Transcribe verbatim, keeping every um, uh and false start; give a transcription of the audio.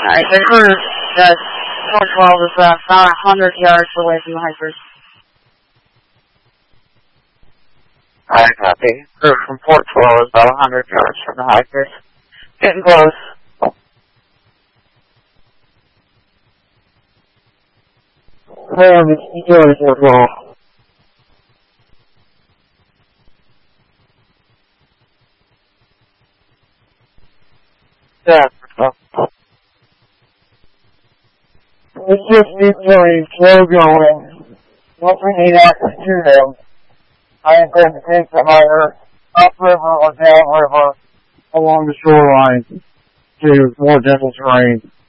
Alright, the crew, that four twelve is uh, about one hundred yards away from the Hypers. I copy. Crew from Port twelve is about one hundred yards from the Hypers. Getting close. Um, it's Jordan Port twelve. Yeah. It's just mutually slow going. Once we need access to them, I am going to take them either upriver or downriver along the shoreline to more gentle terrain.